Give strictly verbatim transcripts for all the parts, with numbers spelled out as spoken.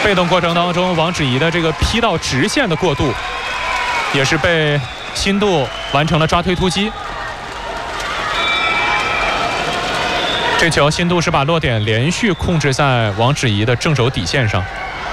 被动过程当中，王芷怡的这个劈到直线的过渡，也是被辛度完成了抓推突击。这球辛度是把落点连续控制在王芷怡的正手底线上。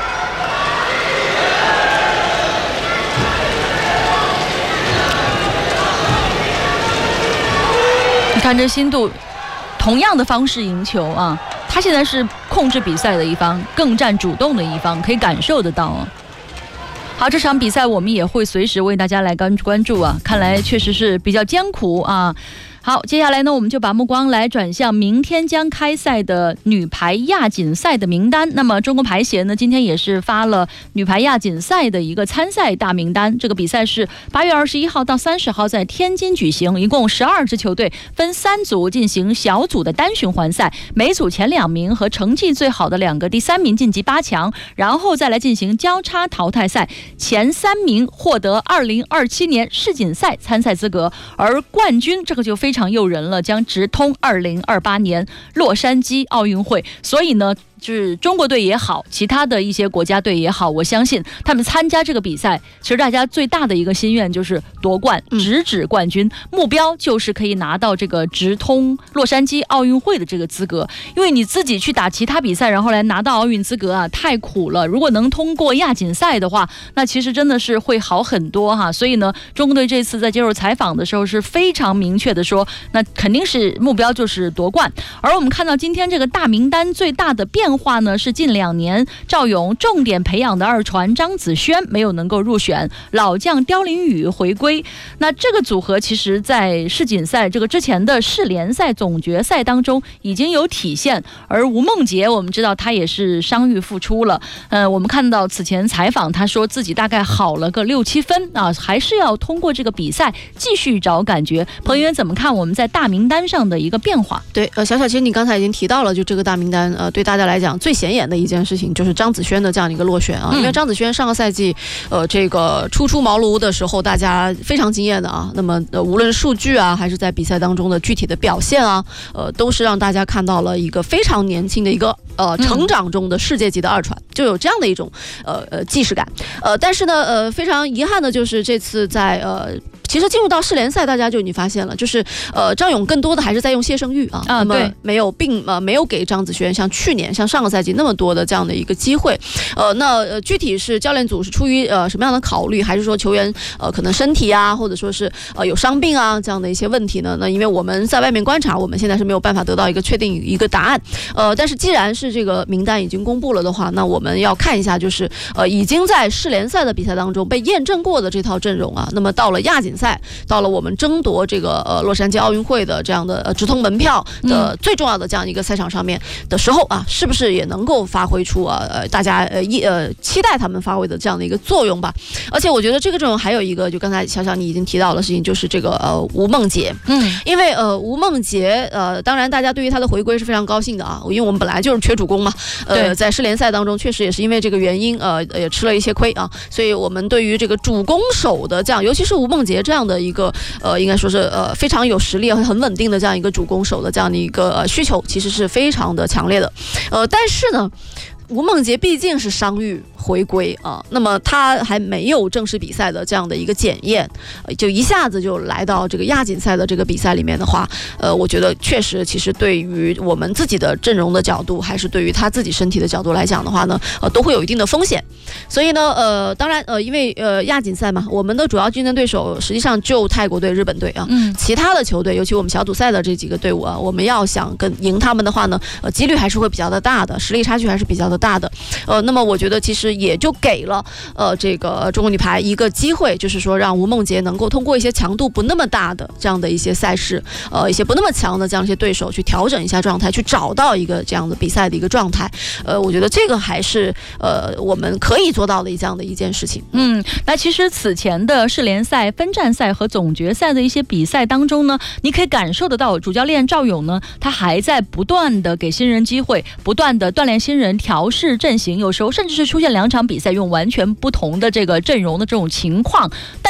你看这辛度同样的方式赢球啊，他现在是控制比赛的一方，更占主动的一方，可以感受得到啊。好，这场比赛我们也会随时为大家来关关注啊，看来确实是比较艰苦啊。好，接下来呢，我们就把目光来转向明天将开赛的女排亚锦赛的名单。那么中国排协呢，今天也是发了女排亚锦赛的一个参赛大名单。这个比赛是八月二十一号到三十号在天津举行，一共十二支球队分三组进行小组的单循环赛，每组前两名和成绩最好的两个第三名晋级八强，然后再来进行交叉淘汰赛，前三名获得二零二七年世锦赛参赛资格，而冠军这个就非常非常诱人了，将直通二零二八年洛杉矶奥运会。所以呢，就是中国队也好，其他的一些国家队也好，我相信他们参加这个比赛，其实大家最大的一个心愿就是夺冠，直指冠军，目标就是可以拿到这个直通洛杉矶奥运会的这个资格。因为你自己去打其他比赛，然后来拿到奥运资格啊，太苦了。如果能通过亚锦赛的话，那其实真的是会好很多哈。所以呢，中国队这次在接受采访的时候是非常明确的说，那肯定是目标就是夺冠。而我们看到今天这个大名单最大的变化呢，是近两年赵勇重点培养的二传张子萱没有能够入选，老将刁琳宇回归。那这个组合其实在世锦赛这个之前的世联赛总决赛当中已经有体现。而吴梦洁我们知道她也是伤愈复出了，呃，我们看到此前采访她说自己大概好了个六七分啊，还是要通过这个比赛继续找感觉。彭源怎么看我们在大名单上的一个变化？ 对，呃，小小，其实你刚才已经提到了，就这个大名单，呃，对大家来讲最显眼的一件事情就是张子萱的这样的一个落选啊，嗯、因为张子萱上个赛季，呃，这个初出茅庐的时候，大家非常惊艳的啊。那么，呃，无论数据啊，还是在比赛当中的具体的表现啊，呃，都是让大家看到了一个非常年轻的一个呃成长中的世界级的二传，就有这样的一种呃呃既视感。呃，但是呢，呃，非常遗憾的就是这次在呃。其实进入到世联赛，大家就你发现了，就是呃，赵勇更多的还是在用谢胜玉啊， 啊， 那么没有并呃没有给张子萱像去年、像上个赛季那么多的这样的一个机会。呃，那呃具体是教练组是出于呃什么样的考虑，还是说球员呃可能身体啊，或者说是呃有伤病啊这样的一些问题呢？那因为我们在外面观察，我们现在是没有办法得到一个确定一个答案。呃，但是既然是这个名单已经公布了的话，那我们要看一下，就是呃已经在世联赛的比赛当中被验证过的这套阵容啊，那么到了亚锦赛。到了我们争夺这个呃洛杉矶奥运会的这样的呃直通门票的最重要的这样一个赛场上面的时候啊，是不是也能够发挥出啊呃大家呃一呃期待他们发挥的这样的一个作用吧？而且我觉得这个阵容还有一个，就刚才小小你已经提到的事情，就是这个呃吴梦洁，嗯，因为呃吴梦洁呃当然大家对于她的回归是非常高兴的啊，因为我们本来就是缺主攻嘛，呃在世联赛当中确实也是因为这个原因呃也吃了一些亏啊，所以我们对于这个主攻手的这样，尤其是吴梦洁这样的一个呃，应该说是呃非常有实力、很稳定的这样一个主攻手的这样的一个、呃、需求，其实是非常的强烈的。呃，但是呢，吴梦洁毕竟是伤愈回归啊，那么他还没有正式比赛的这样的一个检验，就一下子就来到这个亚锦赛的这个比赛里面的话，呃，我觉得确实，其实对于我们自己的阵容的角度，还是对于他自己身体的角度来讲的话呢，呃，都会有一定的风险。所以呢，呃，当然，呃，因为呃亚锦赛嘛，我们的主要竞争对手实际上就泰国队、日本队啊，嗯，其他的球队，尤其我们小组赛的这几个队伍啊，我们要想跟赢他们的话呢，呃，几率还是会比较的大的，实力差距还是比较的大的。呃，那么我觉得其实也就给了呃这个中国女排一个机会，就是说让吴梦洁能够通过一些强度不那么大的这样的一些赛事，呃，一些不那么强的这样一些对手去调整一下状态，去找到一个这样的比赛的一个状态。呃，我觉得这个还是呃我们可以做到的这样的一件事情。 嗯，那其实此前的世联赛、分站赛和总决赛的一些比赛当中呢，你可以感受得到主教练赵勇呢，他还在不断的给新人机会，不断的锻炼新人，调试阵型，有时候甚至是出现两场比赛用完全不同的这个阵容的这种情况。但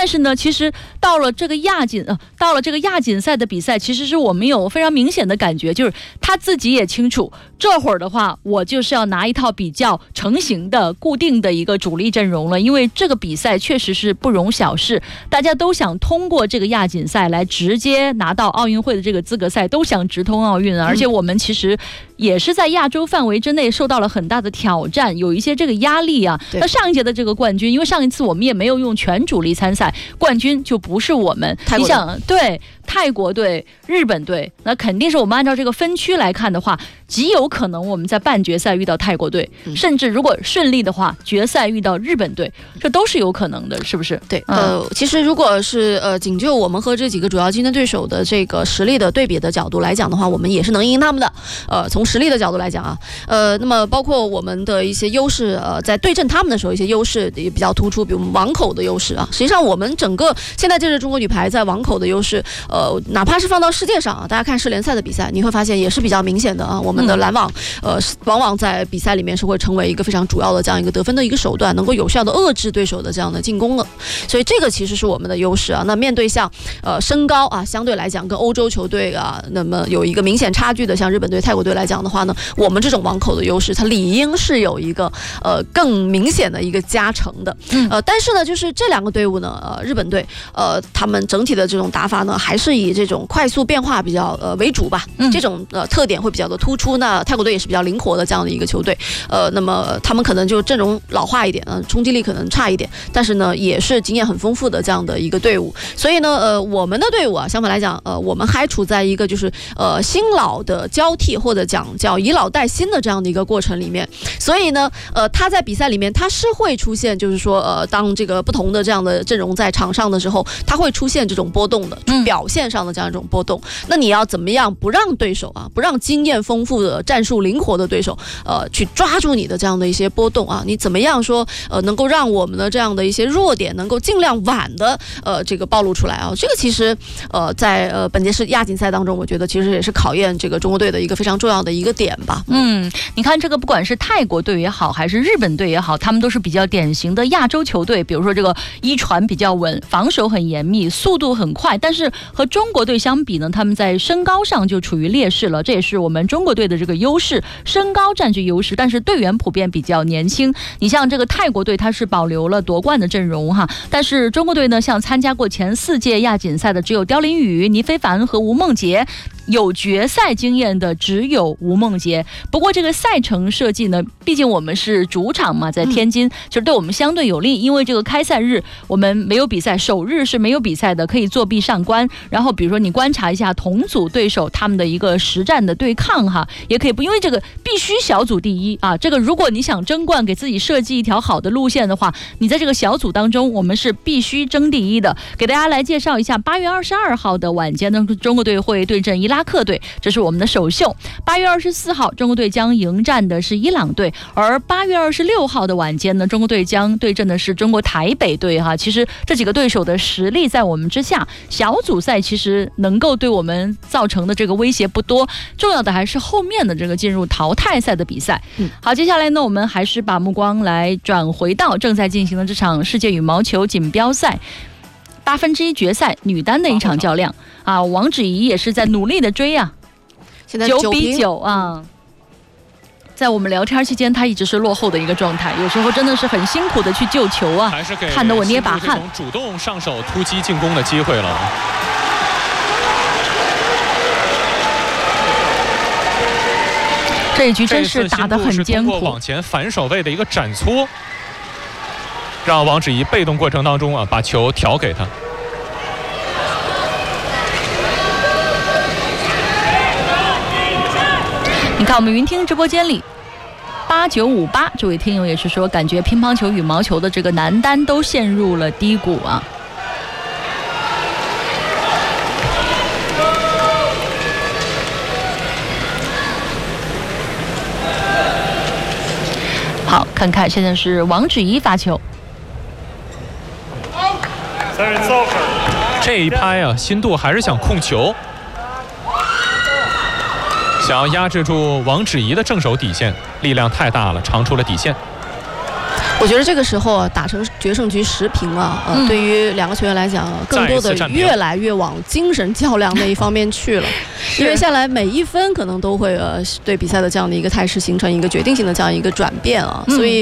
但是呢，其实到了这个亚锦呃，到了这个亚锦赛的比赛，其实是我们有非常明显的感觉，就是他自己也清楚，这会儿的话，我就是要拿一套比较成型的、固定的一个主力阵容了，因为这个比赛确实是不容小视，大家都想通过这个亚锦赛来直接拿到奥运会的这个资格赛，都想直通奥运，而且我们其实也是在亚洲范围之内受到了很大的挑战，有一些这个压力啊。那上一届的这个冠军，因为上一次我们也没有用全主力参赛，冠军就不是我们。你想，对泰国队、日本队，那肯定是我们按照这个分区来看的话，极有可能我们在半决赛遇到泰国队，嗯、甚至如果顺利的话，决赛遇到日本队，这都是有可能的，是不是？ 对，呃，嗯、其实如果是呃仅就我们和这几个主要竞争对手的这个实力的对比的角度来讲的话，我们也是能赢他们的。呃，从实力的角度来讲啊，呃，那么包括我们的一些优势，呃，在对阵他们的时候，一些优势也比较突出，比如网口的优势啊。实际上，我们整个现在这支中国女排在网口的优势，呃，哪怕是放到世界上啊，大家看世联赛的比赛，你会发现也是比较明显的啊。我们的拦网，呃，往往在比赛里面是会成为一个非常主要的这样一个得分的一个手段，能够有效的遏制对手的这样的进攻了。所以这个其实是我们的优势啊。那面对像呃身高啊，相对来讲跟欧洲球队啊，那么有一个明显差距的，像日本队、泰国队来讲的话呢，我们这种网口的优势，它理应是有一个呃更明显的一个加成的。呃，但是呢，就是这两个队伍呢，呃，日本队呃，他们整体的这种打法呢，还是以这种快速变化比较呃为主吧。这种呃特点会比较的突出。那泰国队也是比较灵活的这样的一个球队，呃，那么他们可能就阵容老化一点，呃，冲击力可能差一点，但是呢，也是经验很丰富的这样的一个队伍。所以呢，呃，我们的队伍啊，相反来讲，呃，我们还处在一个就是呃新老的交替，或者讲叫以老带新的这样的一个过程里面。所以呢，呃，他在比赛里面他是会出现，就是说，呃，当这个不同的这样的阵容在场上的时候，他会出现这种波动的，表现上的这样一种波动。那你要怎么样不让对手啊，不让经验丰富的、战术灵活的对手，呃，去抓住你的这样的一些波动啊？你怎么样说，呃，能够让我们的这样的一些弱点能够尽量晚的，呃，这个暴露出来啊？这个其实，呃，在呃本届是亚锦赛当中，我觉得其实也是考验这个中国队的一个非常重要的一个点吧。 嗯，你看这个，不管是泰国队也好，还是日本队也好，他们都是比较典型的亚洲球队。比如说这个一传比较稳，防守很严密，速度很快，但是和中国队相比呢，他们在身高上就处于劣势了。这也是我们中国队的这个优势，身高占据优势，但是队员普遍比较年轻。你像这个泰国队，它是保留了夺冠的阵容哈，但是中国队呢，像参加过前四届亚锦赛的只有刁琳宇、倪非凡和吴梦洁。有决赛经验的只有吴梦洁。不过这个赛程设计呢，毕竟我们是主场嘛，在天津，其实对我们相对有利，因为这个开赛日我们没有比赛，首日是没有比赛的，可以作弊上观。然后比如说你观察一下同组对手他们的一个实战的对抗哈，也可以不，因为这个必须小组第一啊。这个如果你想争冠，给自己设计一条好的路线的话，你在这个小组当中，我们是必须争第一的。给大家来介绍一下，八月二十二号的晚间呢，中国队会对阵伊拉克队，这是我们的首秀。八月二十四号，中国队将迎战的是伊朗队，而八月二十六号的晚间呢，中国队将对阵的是中国台北队哈。其实这几个对手的实力在我们之下，小组赛其实能够对我们造成的这个威胁不多，重要的还是后面的这个进入淘汰赛的比赛。嗯，好，接下来呢，我们还是把目光来转回到正在进行的这场世界羽毛球锦标赛八分之一决赛女单的一场较量啊，王芷怡也是在努力的追啊， 现在九比九啊。在我们聊天期间，他一直是落后的一个状态，有时候真的是很辛苦的去救球啊， 还是给看得我捏把汗。 主动上手突击进攻的机会了。 这一局真是打得很艰苦， 通过往前反手位的一个斩搓，让王芷怡被动过程当中啊，把球调给他。 你看我们云听直播间里八九五八这位听友也是说，感觉乒乓球羽毛球的这个男单都陷入了低谷啊。好，看看现在是王芷怡发球。 这一拍啊，新度还是想控球，想要压制住王芷怡的正手底线，力量太大了，长出了底线。 我觉得这个时候啊，打成决胜局十平啊，呃， 嗯、 对于两个球员来讲，更多的越来越往精神较量那一方面去了。因为下来每一分可能都会呃对比赛的这样的一个态势形成一个决定性的这样一个转变啊，嗯、所以